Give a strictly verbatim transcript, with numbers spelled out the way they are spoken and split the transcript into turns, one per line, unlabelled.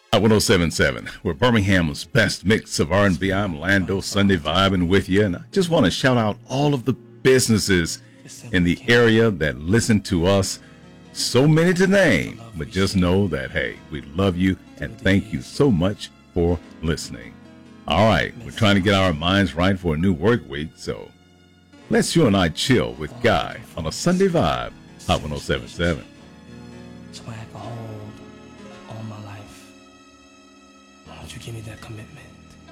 At ten seventy-seven, we're Birmingham's best mix of R and B. I'm Lando Sunday vibing with you, and I just want to shout out all of the businesses in the area that listen to us. So many to name, but just know that, hey, we love you and thank you so much for listening. All right, we're trying to get our minds right for a new work week, so let's you and I chill with Guy on a Sunday vibe at ten seventy-seven.
So I can hold all my life. Why don't you give me that commitment?